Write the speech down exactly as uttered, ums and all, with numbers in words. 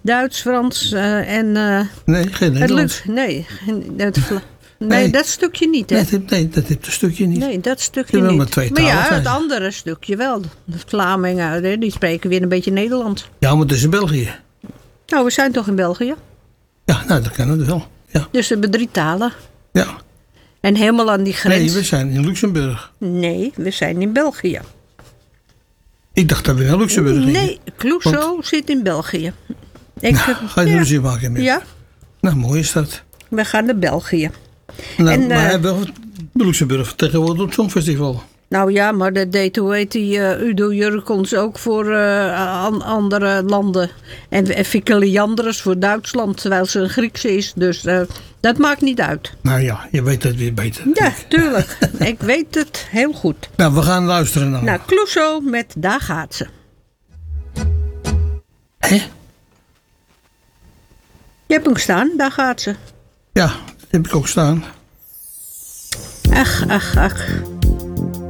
Duits, Frans uh, en... Uh, nee, geen Nederlands. Het lukt, nee, het, nee, nee, dat stukje niet, hè? Nee, nee, dat heeft het stukje niet. Nee, dat stukje niet. Maar, twee maar ja, zijn. het andere stukje wel. De Vlamingen, die spreken weer een beetje Nederlands. Ja, maar het is in België. Nou, we zijn toch in België? Ja, nou, dat kan het wel. Ja. Dus we hebben drie talen. Ja. En helemaal aan die grens. Nee, we zijn in Luxemburg. Nee, we zijn in België. Ik dacht dat we in Luxemburg gingen. Nee, Clouseau Want... zit in België. Ik, nou, ga je ja. ruzie maken met? Ja. Nou, mooi is dat. We gaan naar België. Nou, en, maar uh, hij heeft wel Luxemburg tegenwoordig op het Songfestival. Nou ja, maar dat deed, hoe heet die, uh, Udo Jurkens ook voor uh, an, andere landen. En, en Fikke Leandros voor Duitsland, terwijl ze een Griekse is. Dus uh, dat maakt niet uit. Nou ja, je weet het weer beter. Ja, tuurlijk. Ik weet het heel goed. Nou, we gaan luisteren naar. Nou, Clouseau met Daar gaat ze. Hé? Je hebt hem staan, Daar gaat ze. Ja, dat heb ik ook staan. Ach, ach, ach.